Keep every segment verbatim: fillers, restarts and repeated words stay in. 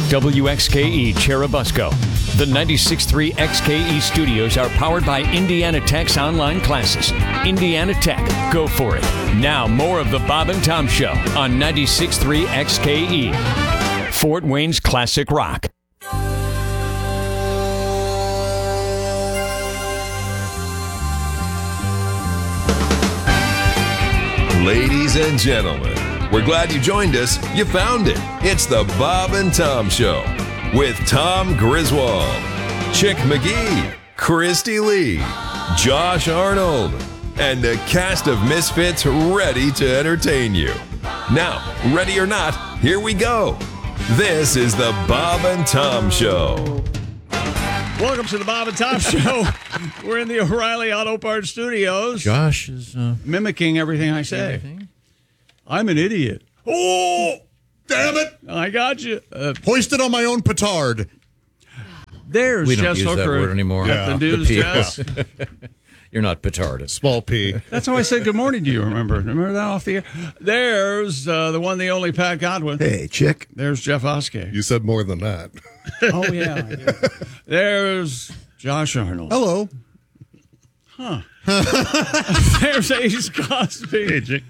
W X K E Cherubusco. The ninety-six point three X K E studios are powered by Indiana Tech's online classes. Indiana Tech, go for it. Now, more of the Bob and Tom Show on ninety-six point three X K E. Fort Wayne's Classic Rock. Ladies and gentlemen, we're glad you joined us. You found it. It's the Bob and Tom Show with Tom Griswold, Chick McGee, Christy Lee, Josh Arnold, and a cast of misfits ready to entertain you. Now, ready or not, here we go. This is the Bob and Tom Show. Welcome to the Bob and Tom Show. We're in the O'Reilly Auto Parts Studios. Josh is uh, mimicking everything I say. Everything? I'm an idiot. Oh, damn it! I got you. Uh, Hoisted on my own petard. There's we don't Jess use Hooker that word anymore. At Yeah. the news The P. desk. You're not petarded. Small P. That's how I said good morning to you, remember? Remember that off the air? There's uh, the one, the only Pat Godwin. Hey, Chick. There's Jeff Oskey. You said more than that. Oh, yeah. I did. There's Josh Arnold. Hello. Huh. There's Ace Cosby. Hey, Chick.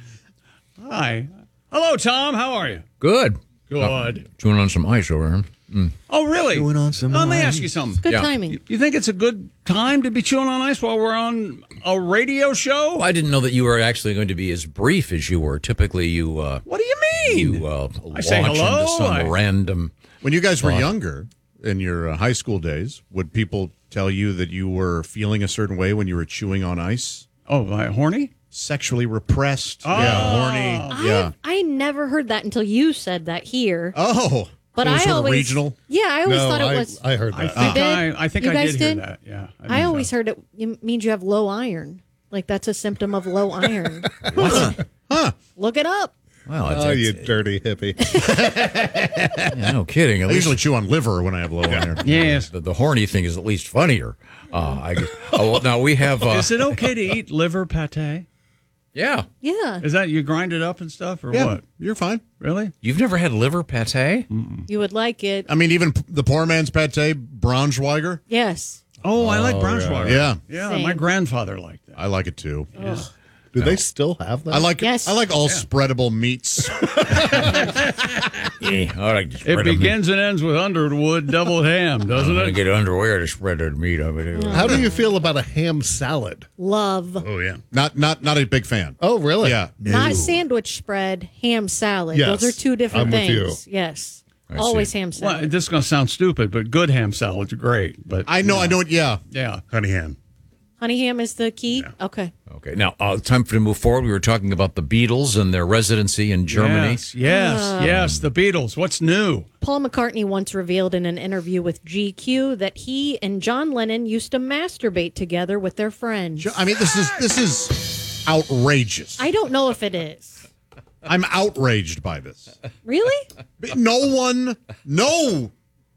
Hi. Hello, Tom. How are you? Good. Good. Uh, chewing on some ice over here. Mm. Oh, really? Chewing on some Let me ice. ask you something. Good Yeah. timing. You, you think it's a good time to be chewing on ice while we're on a radio show? Well, I didn't know that you were actually going to be as brief as you were. Typically, you uh, What do you mean? you uh, I launch say hello, into some I- random. When you guys were Thought. younger, in your uh, high school days, would people tell you that you were feeling a certain way when you were chewing on ice? Oh, like horny? Sexually repressed. Oh. Yeah, horny. Yeah. I I never heard that until you said that here. Oh. But it was I sort of always regional. Yeah, I always No, thought it I, was. I heard I that. think did? I, I think You I guys did hear did? that. Yeah. I, think always so. heard it, it means you have low iron. Like that's a symptom of low iron. What? Huh. Look it up. Well, it's, Oh, it's, you dirty hippie. yeah, no kidding. At I least usually chew on liver when I have low iron. Yes. the, the horny thing is at least funnier. Uh, I guess, oh, well, now we have. Uh, Is it okay to eat liver pate? yeah, Yeah, Is that you grind it up and stuff or Yeah, what? you're fine. Really? you've never had liver pate? you would like it. I mean, even p- the poor man's pate, Braunschweiger. Yes. Oh, I like Braunschweiger. Yeah. Yeah, Same. my grandfather liked that. I like it too. Do they still have that? I like Yes. I like all spreadable meats. Yeah, I like to It spread 'em. begins and ends with Underwood doubled ham, I'm doesn't gonna it? get underwear to spread the meat of it. How do you feel about a ham salad? Love. Oh yeah. Not not not a big fan. Oh, really? Yeah. Not sandwich spread, ham salad. Yes. Those are two different I'm with you. things. Yes. I Always see. ham Well, salad. this is going to sound stupid, but good ham salad's great. But I know, I know it. Yeah. yeah. Honey ham. Honey ham is the key. Okay. Okay, now uh, time for to move forward. We were talking about the Beatles and their residency in Germany. Yes, yes, Uh. yes. The Beatles. What's new? Paul McCartney once revealed in an interview with G Q that he and John Lennon used to masturbate together with their friends. I mean, this is this is outrageous. I don't know if it is. I'm outraged by this. Really? No one, no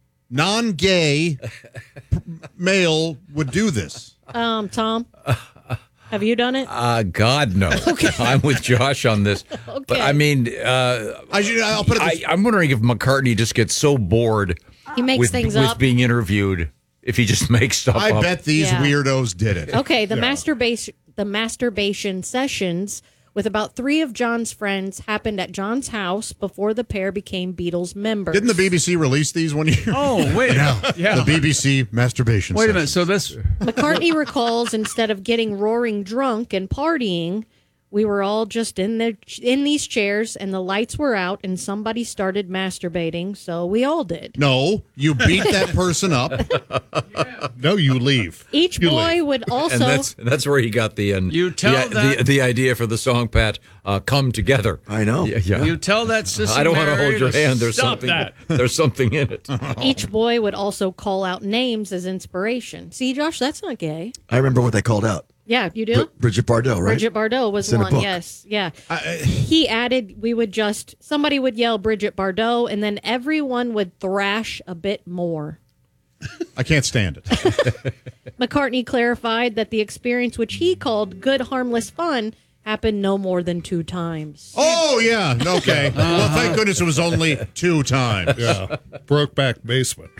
non-gay p- male would do this. Um, Tom, have you done it? Uh, God, no. I'm with Josh on this. But Okay. I mean, uh, I should, I'll put it. I, This, I'm wondering if McCartney just gets so bored He makes with, things with up. being interviewed if he just makes stuff I up. bet these Yeah. weirdos did it. Okay, the masturbation the masturbation sessions with about three of John's friends happened at John's house before the pair became Beatles members. Didn't the B B C release these one year? Oh, wait. yeah. The B B C masturbation. Wait a minute. session. So this. McCartney recalls instead of getting roaring drunk and partying, we were all just in the in these chairs and the lights were out and somebody started masturbating, so we all did. No, you beat that person up. No, you leave. Each You boy leave. would also and that's that's where he got the uh, You tell the, that- the, the idea for the song, Pat. Uh, come together. I know. Yeah, yeah. You tell that sister. I don't want to Mary hold your hand. There's stop something. that. There's something in it. each boy would also call out names as inspiration. See, Josh, that's not gay. I remember what they called out. Yeah, you do? Br- Bridget Bardot, right? Bridget Bardot was It's in a one, book. yes. Yeah. He added, we would just, somebody would yell Bridget Bardot, and then everyone would thrash a bit more. I can't stand it. McCartney clarified that the experience, which he called good, harmless fun, happened no more than two times. Oh, yeah. Okay. Well, thank goodness it was only two times. Yeah. Brokeback Basement.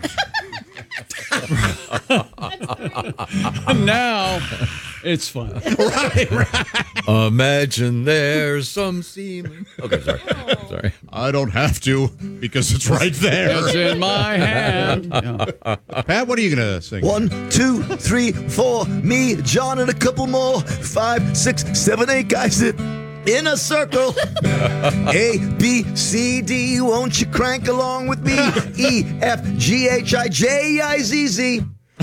Now it's fun. Imagine there's some semen. Okay, sorry. Sorry. I don't have to because it's right there. It's in my hand. Yeah. Pat, what are you going to sing? One, two, three, four. Me, John, and a couple more. Five, six, seven, eight guys in in a circle. A, B, C, D. Won't you crank along with me? E, F, G, H, I, J, I, Z, Z.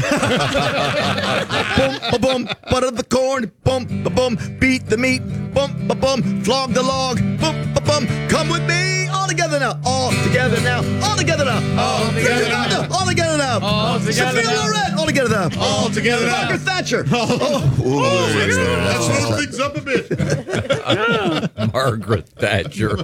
Boom, ba boom, butter the corn, bum, ba bum, beat the meat, bum, ba bum, flog the log, bum, ba bum, come with me, all together now, all together now, all together now, all together now, all together now, all together Sophia now. Loren, all together now, All together now. Margaret Thatcher. Oh, Oh, let's, let's slow things up a bit. Margaret Thatcher.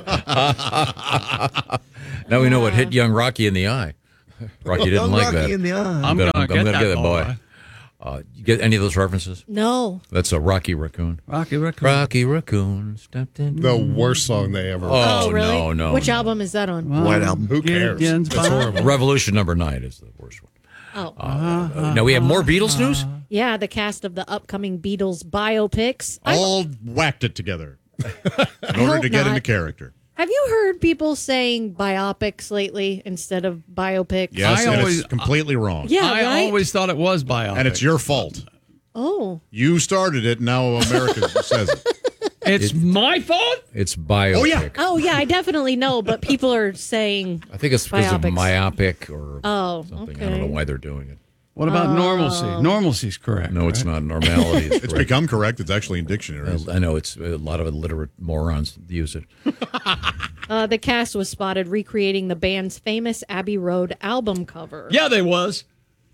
Now we know what hit young Rocky in the eye. Rocky didn't Young like Rocky that. in the eye. I'm I'm gonna, gonna, I'm get, gonna that get that boy. boy. Uh, you get any of those references? No. That's a Rocky Raccoon. Rocky Raccoon. Rocky Raccoon stepped in. The worst song they ever wrote. Oh, Oh, really? no, no. Which no. album is that on? White Album. Who cares? Gideon's That's Bob. horrible. Revolution number nine is the worst one. Oh. Uh, now we have more Beatles news? Yeah, the cast of the upcoming Beatles biopics. I- All whacked it together in I order hope to get not. into character. Have you heard people saying biopics lately instead of biopics? Yes, I and always- it's completely wrong. Yeah, I right? always thought it was biopic. And it's your fault. Oh. You started it, now America says it. It's my fault? It's biopic. Oh, yeah. Oh, yeah, I definitely know, but people are saying, I think it's because of Biopics. myopic or oh, something. okay. I don't know why they're doing it. What about normalcy? Normalcy's correct. No, it's right? not. Normality is It's correct. become correct. It's actually in dictionaries. I know it's a lot of illiterate morons use it. Uh, the cast was spotted recreating the band's famous Abbey Road album cover. Yeah, they was.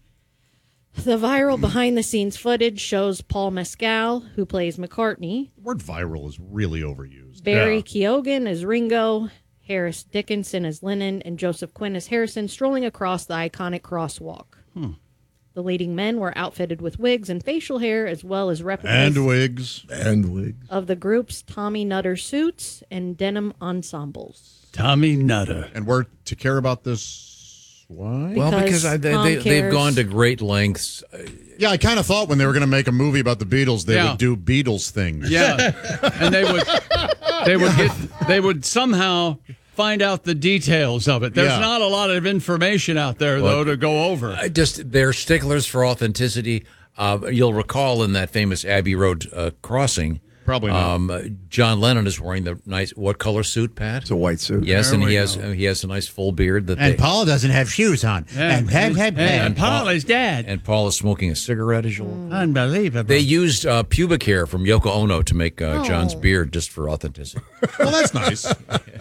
The viral behind-the-scenes footage shows Paul Mescal, who plays McCartney, The word viral is really overused. Barry Keoghan as Ringo, Harris Dickinson as Lennon, and Joseph Quinn as Harrison strolling across the iconic crosswalk. The leading men were outfitted with wigs and facial hair, as well as replicas And wigs. And wigs. of the group's Tommy Nutter suits and denim ensembles. Tommy Nutter. And we're to care about this. Why? Well, because Because I, they, Tom they, they've cares. gone to great lengths. Yeah, I kind of thought when they were going to make a movie about the Beatles, they Yeah. would do Beatles things. Yeah. And they would they would get they would somehow find out the details of it. There's Yeah. not a lot of information out there though to go over. I just they're sticklers for authenticity. Uh, you'll recall in that famous Abbey Road uh, crossing, Probably not. Um, uh, John Lennon is wearing the nice what color suit, Pat? It's a white suit. Yes, There and we he has go. uh, he has a nice full beard that And they, Paul doesn't have shoes on. And, and, and, and Paul is dead. and Paul is smoking a cigarette as usual. Unbelievable. They used uh, pubic hair from Yoko Ono to make uh, John's Oh. beard just for authenticity. Well, that's nice.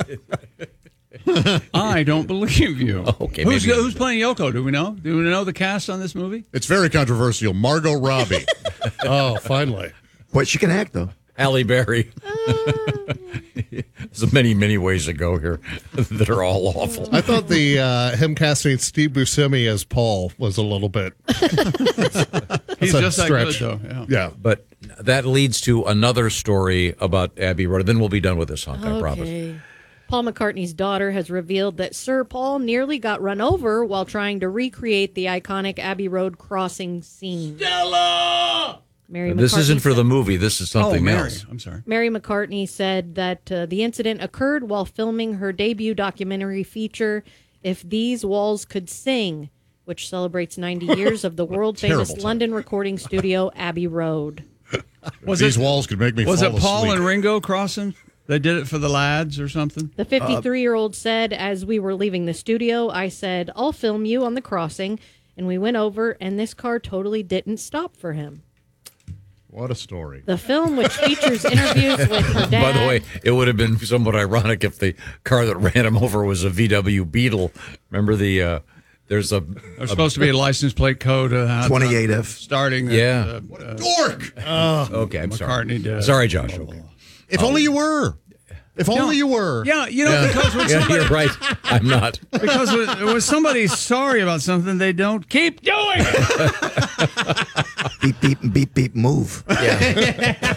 I don't believe you. Okay, who's maybe- who's playing Yoko? Do we know? Do we know the cast on this movie? It's very controversial. Margot Robbie. Oh, finally. But she can act, though. Halle Berry. There's many, many ways to go here that are all awful. I thought the uh, him casting Steve Buscemi as Paul was a little bit. He's a just that good stretch. though. Yeah. Yeah. But that leads to another story about Abbey Road. Then we'll be done with this hunk, I promise. Okay. Paul McCartney's daughter has revealed that Sir Paul nearly got run over while trying to recreate the iconic Abbey Road crossing scene. Stella! Mary This McCartney isn't for said- the movie. This is something oh, Mary. else. I'm sorry. Mary McCartney said that uh, the incident occurred while filming her debut documentary feature, If These Walls Could Sing, which celebrates ninety years of the world-famous Terrible London recording studio, Abbey Road. Was These it walls could make me was fall it Paul asleep. and Ringo crossing? They did it for the lads or something. The fifty-three-year-old said, as we were leaving the studio, I said, I'll film you on the crossing. And we went over, and this car totally didn't stop for him. What a story. The film, which features interviews with her dad. By the way, it would have been somewhat ironic if the car that ran him over was a V W Beetle. Remember the, uh, there's a, There's supposed to be a license plate code. Uh, twenty-eight F. Starting. Yeah. At, uh, Dork! okay, I'm sorry. McCartney did. Sorry, Josh. Okay. If only you were. If only you were. yeah, you know, because when Yeah, somebody, you're right. I'm not. because when, when somebody's sorry about something, they don't keep doing it. Beep, beep, beep, beep, move. Yeah.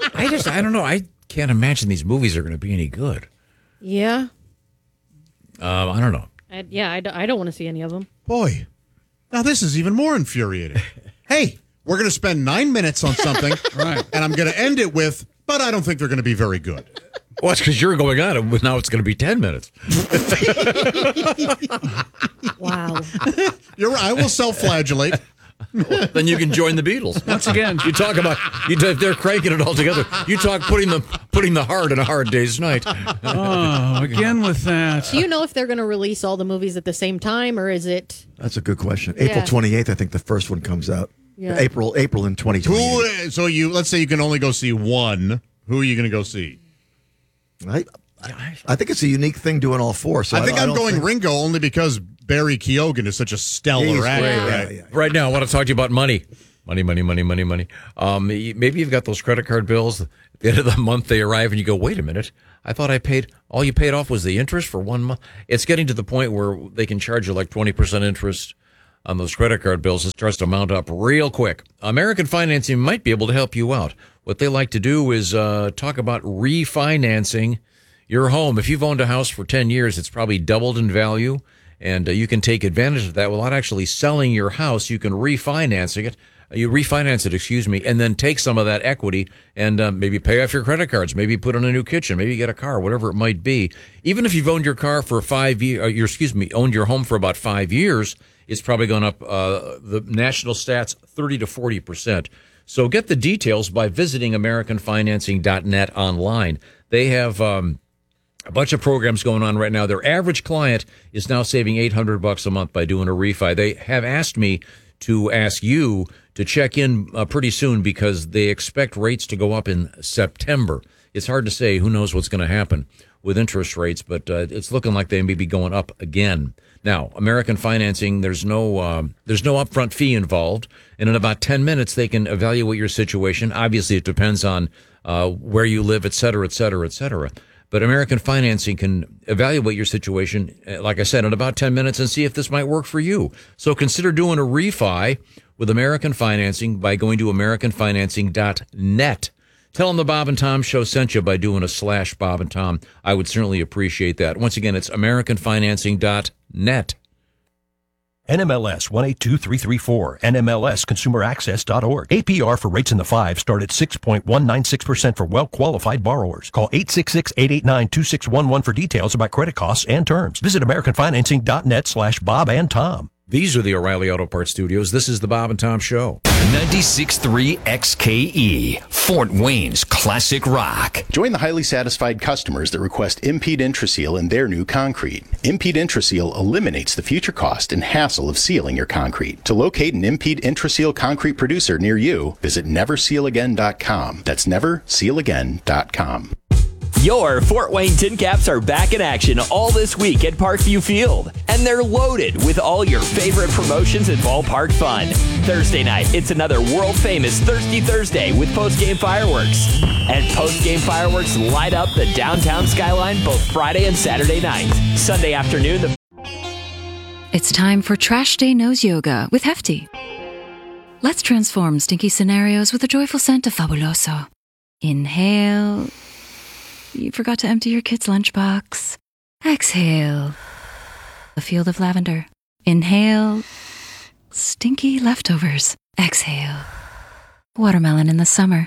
I just, I don't know. I can't imagine these movies are going to be any good. Yeah. Um, I don't know. I, yeah, I, d- I don't want to see any of them. Boy, now this is even more infuriating. Hey, we're going to spend nine minutes on something, Right. and I'm going to end it with, but I don't think they're going to be very good. Well, it's because you're going on it. Now it's going to be ten minutes. Wow. You're right. I will self-flagellate. Then you can join the Beatles. Once again, You talk about you. If they're cranking it all together, you talk putting the putting the heart in a hard day's night. oh, again with that. Do you know if they're going to release all the movies at the same time, or is it? That's a good question. Yeah. April twenty-eighth, I think the first one comes out. Yeah. April April in twenty twenty. Who? So you let's say you can only go see one. Who are you going to go see? I, I, I think it's a unique thing doing all four. So I think I I'm don't going think- Ringo only because Barry Keoghan is such a stellar He's actor. great, right? yeah, yeah. Right now, I want to talk to you about money. Money, money, money, money, money. Um, maybe you've got those credit card bills. At the end of the month, they arrive, and you go, "Wait a minute! I thought I paid all you paid off was the interest for one month." It's getting to the point where they can charge you like twenty percent interest on those credit card bills. It starts to mount up real quick. American Financing might be able to help you out. What they like to do is uh, talk about refinancing your home. If you've owned a house for ten years, it's probably doubled in value, and uh, you can take advantage of that without actually selling your house. You can refinancing it. You refinance it, excuse me, and then take some of that equity and uh, maybe pay off your credit cards, maybe put in a new kitchen, maybe get a car, whatever it might be. Even if you've owned your car for five years, uh, your, excuse me, owned your home for about five years, it's probably gone up, uh, the national stats, thirty to forty percent. So get the details by visiting American Financing dot net online. They have um, a bunch of programs going on right now. Their average client is now saving eight hundred bucks a month by doing a refi. They have asked me to ask you to check in uh, pretty soon because they expect rates to go up in September. It's hard to say. Who knows what's going to happen with interest rates, but uh, it's looking like they may be going up again. Now, American Financing, there's no um, there's no upfront fee involved, and in about ten minutes they can evaluate your situation. Obviously, it depends on uh, where you live, et cetera, et cetera, et cetera. But American Financing can evaluate your situation, like I said, in about ten minutes and see if this might work for you. So consider doing a refi with American Financing by going to American Financing dot net. Tell them the Bob and Tom Show sent you by doing a slash Bob and Tom. I would certainly appreciate that. Once again, it's American Financing dot net. N M L S one eight two three three four, N M L S consumer access dot org. A P R for rates in the five start at six point one nine six percent for well-qualified borrowers. Call eight six six, eight eight nine, two six one one for details about credit costs and terms. Visit American Financing dot net slash Bob and Tom. These are the O'Reilly Auto Parts Studios. This is the Bob and Tom Show. ninety-six point three X K E, Fort Wayne's classic rock. Join the highly satisfied customers that request Impede Intraseal in their new concrete. Impede Intraseal eliminates the future cost and hassle of sealing your concrete. To locate an Impede Intraseal concrete producer near you, visit never seal again dot com. That's never seal again dot com. Your Fort Wayne Tin Caps are back in action all this week at Parkview Field, and they're loaded with all your favorite promotions and ballpark fun. Thursday night, it's another world-famous Thirsty Thursday with post-game fireworks. And post-game fireworks light up the downtown skyline both Friday and Saturday nights. Sunday afternoon, the... It's time for Trash Day Nose Yoga with Hefty. Let's transform stinky scenarios with a joyful scent of Fabuloso. Inhale... You forgot to empty your kid's lunchbox. Exhale. A field of lavender. Inhale. Stinky leftovers. Exhale. Watermelon in the summer.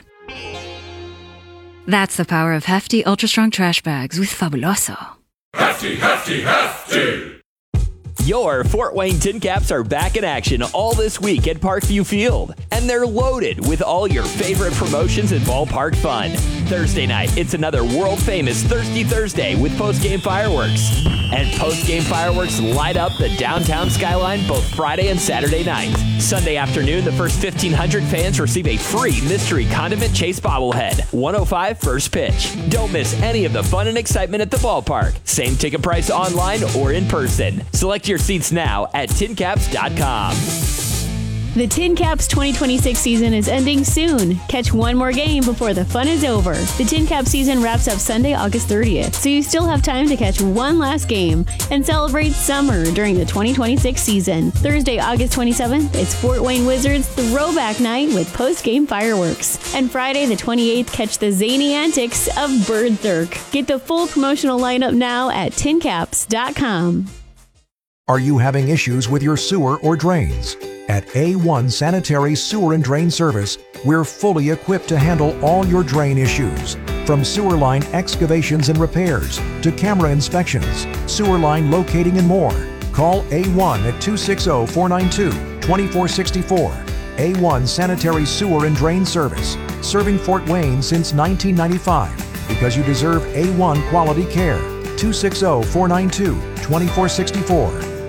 That's the power of Hefty Ultra Strong Trash Bags with Fabuloso. Hefty, hefty, hefty! Your Fort Wayne Tin Caps are back in action all this week at Parkview Field, and they're loaded with all your favorite promotions and ballpark fun. Thursday night, it's another world-famous Thirsty Thursday with post-game fireworks. And post-game fireworks light up the downtown skyline both Friday and Saturday nights. Sunday afternoon, the first fifteen hundred fans receive a free mystery condiment chase bobblehead. one oh five first pitch. Don't miss any of the fun and excitement at the ballpark. Same ticket price online or in person. Select your seats now at tin caps dot com. The Tin Caps twenty twenty-six season is ending soon. Catch one more game before the fun is over. The Tin Cap season wraps up Sunday, August thirtieth, so you still have time to catch one last game and celebrate summer during the twenty twenty-six season. Thursday, August twenty-seventh, it's Fort Wayne Wizards Throwback Night with post-game fireworks. And Friday, the twenty-eighth, catch the zany antics of Berserk. Get the full promotional lineup now at tin caps dot com. Are you having issues with your sewer or drains? At A one Sanitary Sewer and Drain Service, we're fully equipped to handle all your drain issues. From sewer line excavations and repairs to camera inspections, sewer line locating and more. Call A one at two six zero, four nine two, two four six four. A one Sanitary Sewer and Drain Service, serving Fort Wayne since nineteen ninety-five. Because you deserve A one quality care. two six zero, four nine two, two four six four.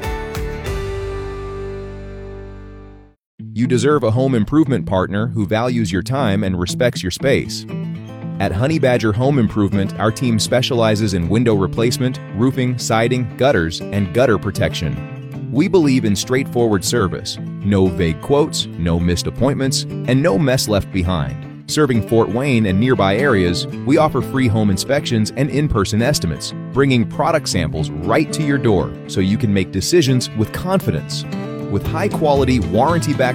You deserve a home improvement partner who values your time and respects your space. At Honey Badger Home Improvement, our team specializes in window replacement, roofing, siding, gutters, and gutter protection. We believe in straightforward service, no vague quotes, no missed appointments, and no mess left behind. Serving Fort Wayne and nearby areas, we offer free home inspections and in-person estimates, bringing product samples right to your door so you can make decisions with confidence. With high-quality, warranty-backed